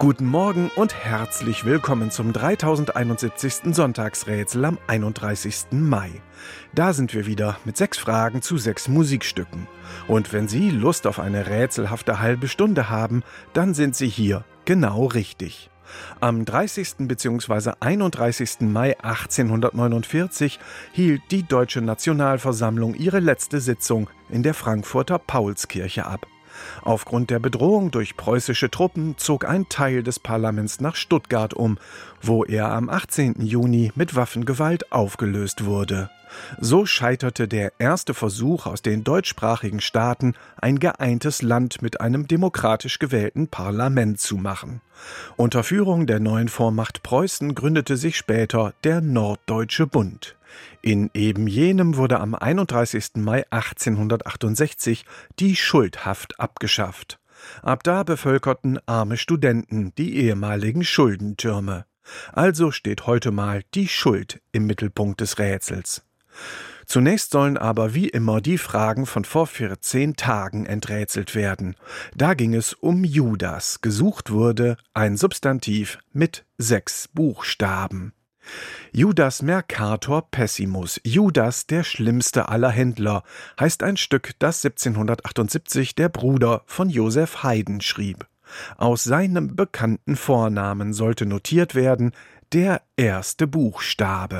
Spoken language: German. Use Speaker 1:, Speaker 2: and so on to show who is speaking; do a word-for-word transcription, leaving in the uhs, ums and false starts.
Speaker 1: Guten Morgen und herzlich willkommen zum dreitausendeinundsiebzigsten Sonntagsrätsel am einunddreißigsten Mai. Da sind wir wieder mit sechs Fragen zu sechs Musikstücken. Und wenn Sie Lust auf eine rätselhafte halbe Stunde haben, dann sind Sie hier genau richtig. Am dreißigsten bzw. einunddreißigsten Mai achtzehnhundertneunundvierzig hielt die Deutsche Nationalversammlung ihre letzte Sitzung in der Frankfurter Paulskirche ab. Aufgrund der Bedrohung durch preußische Truppen zog ein Teil des Parlaments nach Stuttgart um, wo er am achtzehnten Juni mit Waffengewalt aufgelöst wurde. So scheiterte der erste Versuch aus den deutschsprachigen Staaten, ein geeintes Land mit einem demokratisch gewählten Parlament zu machen. Unter Führung der neuen Vormacht Preußen gründete sich später der Norddeutsche Bund. In eben jenem wurde am einunddreißigsten Mai achtzehnhundertachtundsechzig die Schuldhaft abgeschafft. Ab da bevölkerten arme Studenten die ehemaligen Schuldentürme. Also steht heute mal die Schuld im Mittelpunkt des Rätsels. Zunächst sollen aber wie immer die Fragen von vor vierzehn Tagen enträtselt werden. Da ging es um Judas. Gesucht wurde ein Substantiv mit sechs Buchstaben. Judas Mercator Pessimus, Judas der schlimmste aller Händler, heißt ein Stück, das siebzehnhundertachtundsiebzig der Bruder von Joseph Haydn schrieb. Aus seinem bekannten Vornamen sollte notiert werden der erste Buchstabe.